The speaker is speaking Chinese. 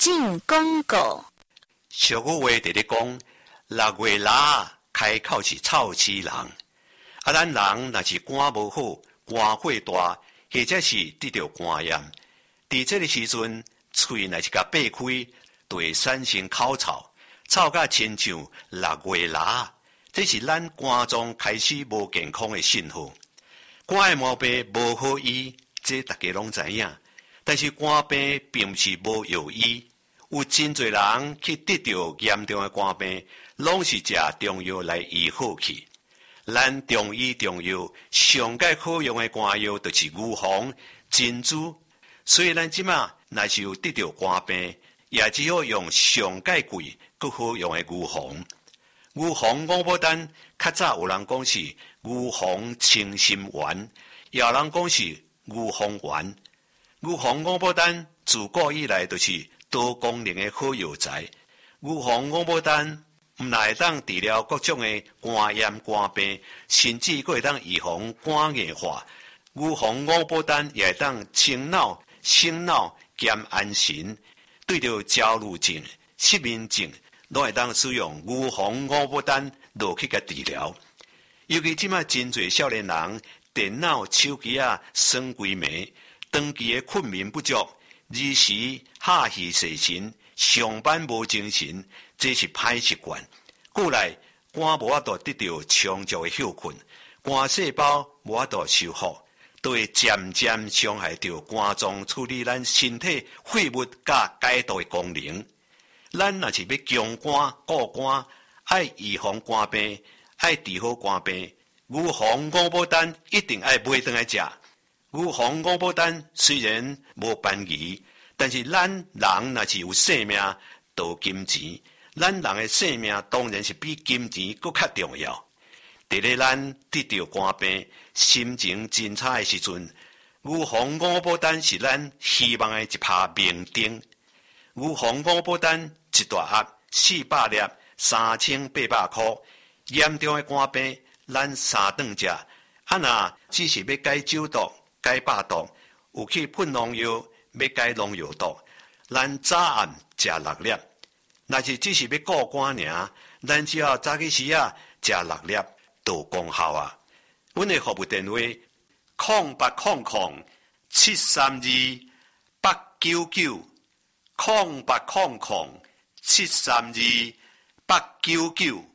进广告。 俗语话直咧讲，6月腊开口是臭死人。咱人若是肝无好，肝火大，或者是得到肝炎，伫这个时阵，喙若是甲闭开，就会产生口臭，臭甲亲像6月腊。这是咱肝脏开始无健康的信号。肝的毛病无好医，这大家拢知影。但是肝病并不是无药医，有真侪人去得到严重的肝病，拢是食中药来医好去。咱中医中药上界好用的肝药，就是牛黄、珍珠。所以咱即马若是有得到肝病，也只好用上界贵、佫好用的牛黄。牛黄五宝丹，较早有人讲是牛黄清心丸，也有人讲是牛黄丸。牛黄五宝丹自古以来就是多功能的好药材。牛黄五宝丹毋但会当治疗各种的肝炎、肝病，甚至佫会当预防肝硬化。牛黄五宝丹也会当清脑、醒脑、兼安神。对着焦虑症、失眠症，拢会当使用牛黄五宝丹落去甲治疗。尤其即卖真侪少年人电脑、手机耍规暝，长期的困眠不足，日时下戏洗神，上班无精神，这是歹习惯。过来肝无法度得到充足的休困，肝细胞无法度修复，都会渐渐伤害到肝脏处理咱身体废物甲解毒的功能。咱若是要强肝固肝，爱预防肝病，爱治好肝病，牛黄五宝丹一定爱买回来食。牛黄五宝丹虽然无便宜，但是咱人若是有性命，就金钱。咱人的性命当然是比金钱更较重要。伫咧咱得到肝病、心情真差的时阵，牛黄五宝丹是咱希望的一拍明灯。牛黄五宝丹一大盒400粒，3800块。严重的肝病，咱3顿食。若只是要解酒毒、解百毒，有去喷农药，要解农药毒，咱早暗食6粒。若是只是要顾肝尔，咱只要早起时食6粒，就功效啊！阮的服务电话：0800-732-899，0800-732-899。